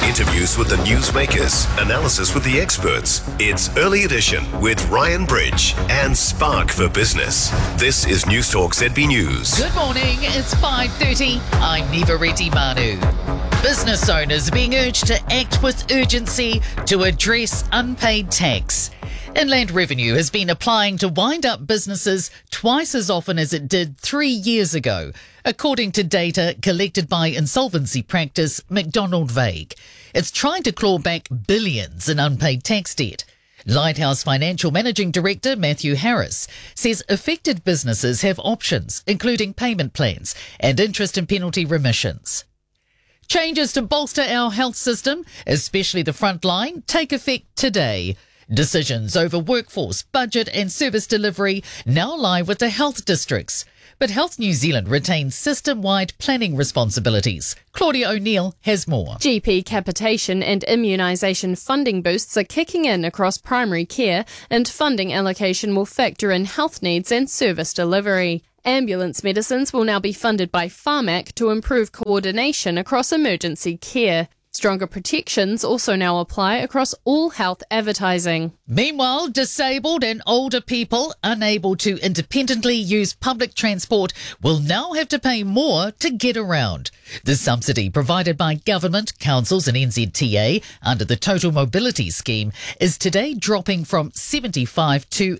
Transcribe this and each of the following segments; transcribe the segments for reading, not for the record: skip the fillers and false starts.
Interviews with the newsmakers, analysis with the experts. It's Early Edition with Ryan Bridge and Spark for Business. This is News Talk ZB News. Good morning, it's 5:30. I'm Neva Reddy Manu. Business owners are being urged to act with urgency to address unpaid tax. Inland Revenue has been applying to wind up businesses twice as often as it did 3 years ago, according to data collected by insolvency practice McDonald Vague. It's trying to claw back billions in unpaid tax debt. Lighthouse Financial Managing Director Matthew Harris says affected businesses have options, including payment plans and interest and penalty remissions. Changes to bolster our health system, especially the front line, take effect today. Decisions over workforce, budget and service delivery now lie with the health districts. But Health New Zealand retains system-wide planning responsibilities. Claudia O'Neill has more. GP capitation and immunisation funding boosts are kicking in across primary care, and funding allocation will factor in health needs and service delivery. Ambulance medicines will now be funded by Pharmac to improve coordination across emergency care. Stronger protections also now apply across all health advertising. Meanwhile, disabled and older people unable to independently use public transport will now have to pay more to get around. The subsidy provided by government, councils and NZTA under the Total Mobility Scheme is today dropping from 75% to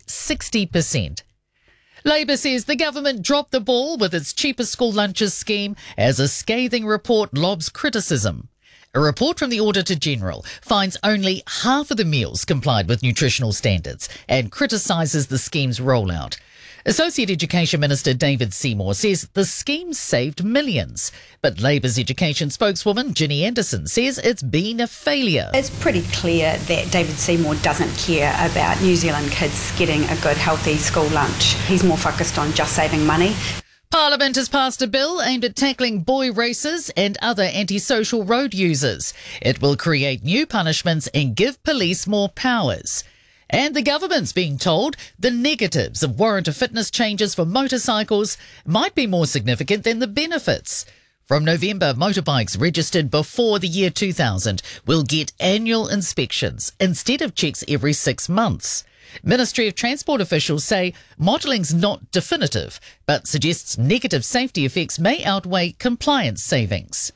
60%. Labour says the government dropped the ball with its cheaper school lunches scheme as a scathing report lobs criticism. A report from the Auditor-General finds only half of the meals complied with nutritional standards and criticises the scheme's rollout. Associate Education Minister David Seymour says the scheme saved millions, but Labour's education spokeswoman Ginny Anderson says it's been a failure. It's pretty clear that David Seymour doesn't care about New Zealand kids getting a good, healthy school lunch. He's more focused on just saving money. Parliament has passed a bill aimed at tackling boy racers and other antisocial road users. It will create new punishments and give police more powers. And the government's being told the negatives of warrant of fitness changes for motorcycles might be more significant than the benefits. From November, motorbikes registered before the year 2000 will get annual inspections instead of checks every 6 months. Ministry of Transport officials say modelling's not definitive, but suggests negative safety effects may outweigh compliance savings.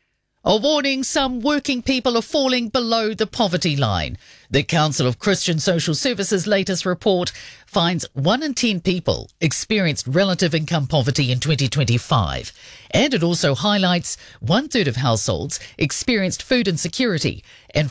A warning, some working people are falling below the poverty line. The Council of Christian Social Services' latest report finds 1 in 10 people experienced relative income poverty in 2025. And it also highlights 1/3 of households experienced food insecurity and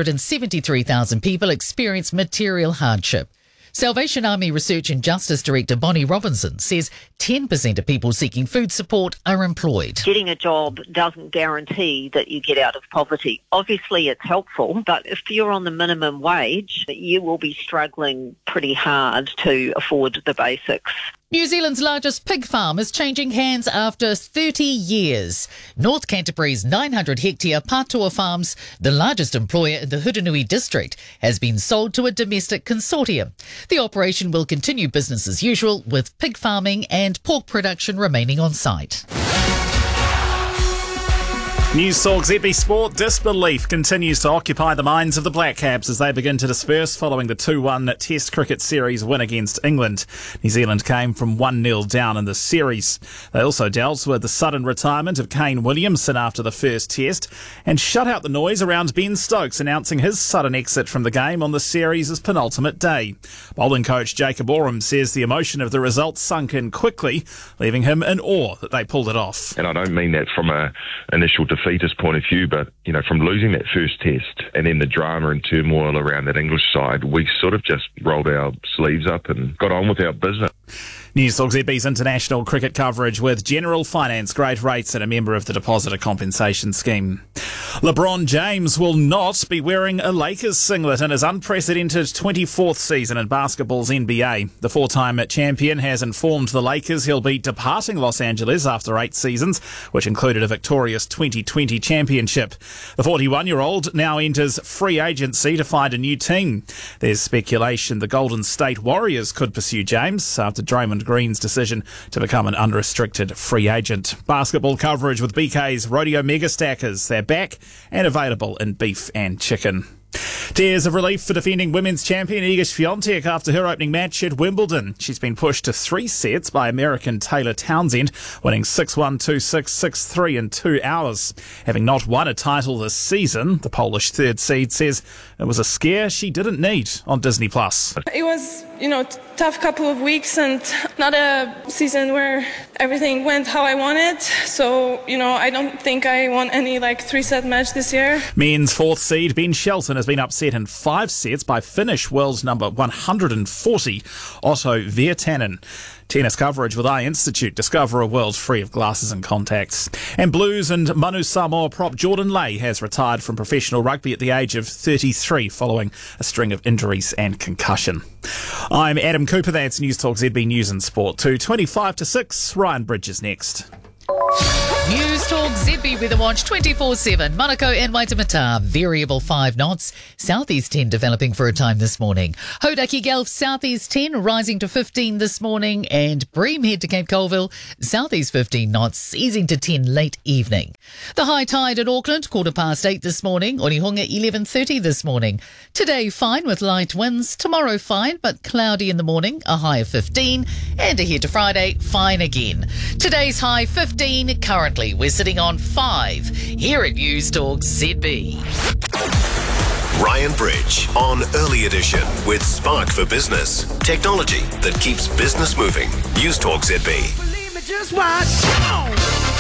473,000 people experienced material hardship. Salvation Army Research and Justice Director Bonnie Robinson says 10% of people seeking food support are employed. Getting a job doesn't guarantee that you get out of poverty. Obviously it's helpful, but if you're on the minimum wage, you will be struggling pretty hard to afford the basics. New Zealand's largest pig farm is changing hands after 30 years. North Canterbury's 900-hectare Patoa Farms, the largest employer in the Hurunui district, has been sold to a domestic consortium. The operation will continue business as usual, with pig farming and pork production remaining on site. News Talk ZB Sport. Disbelief continues to occupy the minds of the Black Caps as they begin to disperse following the 2-1 Test Cricket Series win against England. New Zealand came from 1-0 down in the series. They also dealt with the sudden retirement of Kane Williamson after the first Test and shut out the noise around Ben Stokes announcing his sudden exit from the game on the series' penultimate day. Bowling coach Jacob Oram says the emotion of the result sunk in quickly, leaving him in awe that they pulled it off. And I don't mean that from an initial defeatist point of view, but from losing that first test and then the drama and turmoil around that English side, we sort of just rolled our sleeves up and got on with our business. News Talk ZB's international cricket coverage with General Finance great rates and a member of the Depositor Compensation Scheme. LeBron James will not be wearing a Lakers singlet in his unprecedented 24th season in basketball's NBA. The four-time champion has informed the Lakers he'll be departing Los Angeles after 8 seasons, which included a victorious 2020 championship. The 41-year-old now enters free agency to find a new team. There's speculation the Golden State Warriors could pursue James after Draymond Green's decision to become an unrestricted free agent. Basketball coverage with BK's Rodeo Mega Stackers. They're back and available in beef and chicken. Tears of relief for defending women's champion Iga Swiatek after her opening match at Wimbledon. She's been pushed to 3 sets by American Taylor Townsend, winning 6-1, 2-6, 6-3 in 2 hours. Having not won a title this season, the Polish third seed says it was a scare she didn't need on Disney+. It was, tough couple of weeks and not a season where everything went how I wanted. So, I don't think I won any 3-set match this year. Men's 4th seed Ben Shelton has been upset in 5 sets by Finnish world's number 140, Otto Virtanen. Tennis coverage with iInstitute. Discover a world free of glasses and contacts. And Blues and Manu Samoa prop Jordan Lay has retired from professional rugby at the age of 33 following a string of injuries and concussion. I'm Adam Cooper. That's News Talk ZB News and Sport. 2:25 to 6. Ryan Bridge is next. News Talk ZB Weather Watch 24/7. Manukau and Waitemata, variable 5 knots. Southeast 10 developing for a time this morning. Hodaki Gulf, southeast 10 rising to 15 this morning. And Bream head to Cape Colville, southeast 15 knots, easing to 10 late evening. The high tide at Auckland, 8:15 this morning. Onehunga 11:30 this morning. Today fine with light winds. Tomorrow fine but cloudy in the morning, a high of 15. And ahead to Friday, fine again. Today's high 15. Currently, we're sitting on 5 here at News Talk ZB. Ryan Bridge on Early Edition with Spark for Business. Technology that keeps business moving. News Talk ZB. Believe me, just watch. Come on.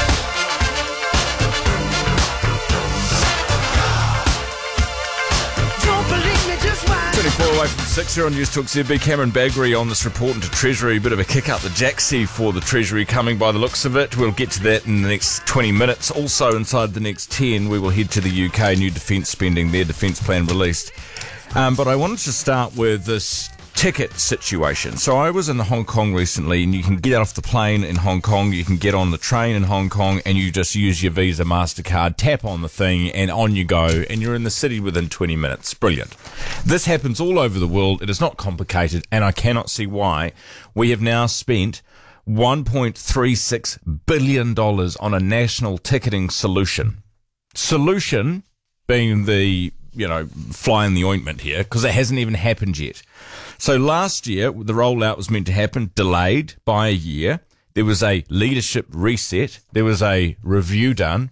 24 away from 6 here on News Talk ZB. Cameron Baggery on this report into Treasury. A bit of a kick up the jacksie for the Treasury coming by the looks of it. We'll get to that in the next 20 minutes. Also inside the next 10, we will head to the UK. New defence spending, their defence plan released. But I wanted to start with this ticket situation. So I was in Hong Kong recently, and you can get off the plane in Hong Kong, you can get on the train in Hong Kong, and you just use your Visa MasterCard, tap on the thing, and on you go, and you're in the city within 20 minutes. Brilliant. This happens all over the world. It is not complicated, and I cannot see why we have now spent $1.36 billion on a national ticketing solution. Solution being the, fly in the ointment here, because it hasn't even happened yet. So last year, the rollout was meant to happen, delayed by a year. There was a leadership reset. There was a review done.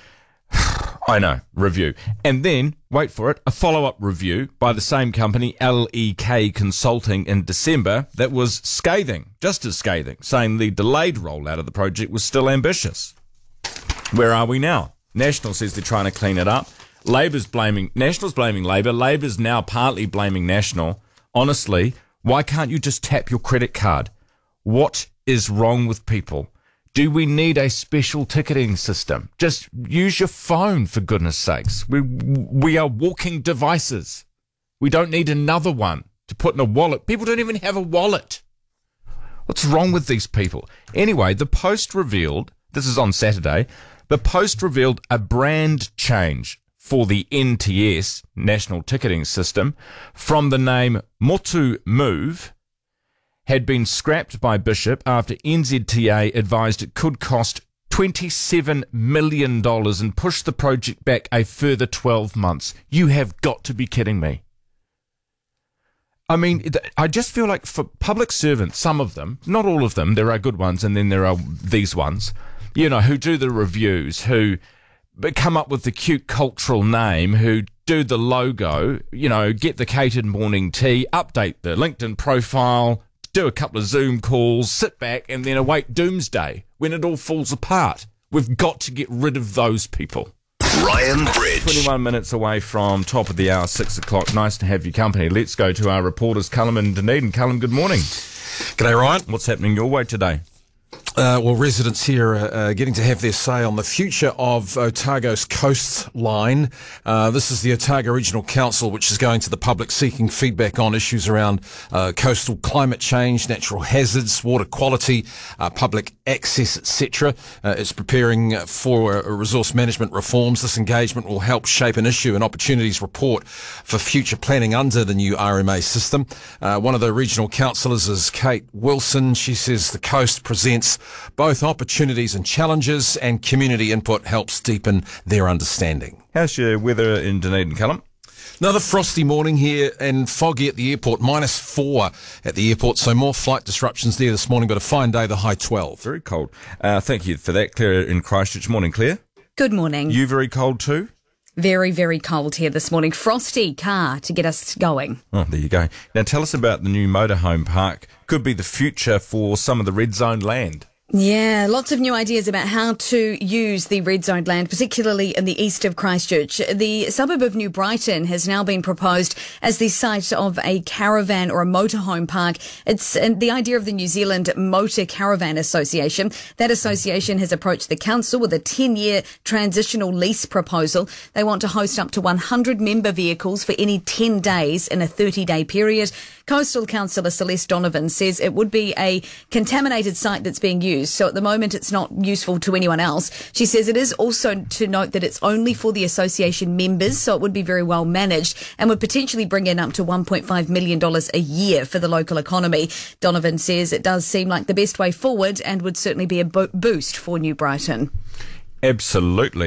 I know, review. And then, wait for it, a follow-up review by the same company, LEK Consulting, in December that was scathing, just as scathing, saying the delayed rollout of the project was still ambitious. Where are we now? National says they're trying to clean it up. National's blaming Labor. Labor's now partly blaming National. Honestly, why can't you just tap your credit card? What is wrong with people? Do we need a special ticketing system? Just use your phone, for goodness sakes. We are walking devices. We don't need another one to put in a wallet. People don't even have a wallet. What's wrong with these people? Anyway, the Post revealed, this is on Saturday, the Post revealed a brand change for the NTS, National Ticketing System, from the name Motu Move, had been scrapped by Bishop after NZTA advised it could cost $27 million and push the project back a further 12 months. You have got to be kidding me. I mean, I just feel like for public servants, some of them, not all of them, there are good ones and then there are these ones, who do the reviews, who come up with the cute cultural name, who do the logo, get the catered morning tea, update the LinkedIn profile, do a couple of Zoom calls, sit back and then await doomsday when it all falls apart. We've got to get rid of those people. Ryan Bridge. 21 minutes away from top of the hour, 6 o'clock. Nice to have your company. Let's go to our reporters, Callum and Dunedin. Callum, good morning. G'day, Ryan. What's happening your way today? Well, residents here are getting to have their say on the future of Otago's coastline. This is the Otago Regional Council, which is going to the public seeking feedback on issues around coastal climate change, natural hazards, water quality, public access, etc. It's preparing for resource management reforms. This engagement will help shape an issue and opportunities report for future planning under the new RMA system. One of the regional councillors is Kate Wilson. She says the coast presents both opportunities and challenges, and community input helps deepen their understanding. How's your weather in Dunedin, Callum? Another frosty morning here and foggy at the airport, -4 at the airport, so more flight disruptions there this morning, but a fine day, the high 12. Very cold. Thank you for that, Claire in Christchurch. Morning, Claire. Good morning. You very cold too? Very, very cold here this morning. Frosty car to get us going. Oh, there you go. Now tell us about the new motorhome park. Could be the future for some of the red zone land. Yeah, lots of new ideas about how to use the red zone land, particularly in the east of Christchurch. The suburb of New Brighton has now been proposed as the site of a caravan or a motorhome park. It's the idea of the New Zealand Motor Caravan Association. That association has approached the council with a 10-year transitional lease proposal. They want to host up to 100 member vehicles for any 10 days in a 30-day period. Coastal Councillor Celeste Donovan says it would be a contaminated site that's being used. So at the moment, it's not useful to anyone else. She says it is also to note that it's only for the association members, so it would be very well managed and would potentially bring in up to $1.5 million a year for the local economy. Donovan says it does seem like the best way forward and would certainly be a boost for New Brighton. Absolutely.